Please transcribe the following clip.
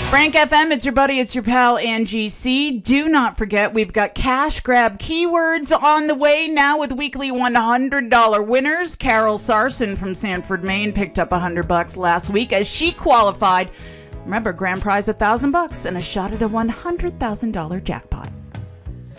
Frank FM, it's your buddy, it's your pal, Angie C. Do not forget, we've got cash grab keywords on the way now with weekly $100 winners. Carol Sarson from Sanford, Maine picked up $100 last week as she qualified. Remember, grand prize $1,000 and a shot at a $100,000 jackpot.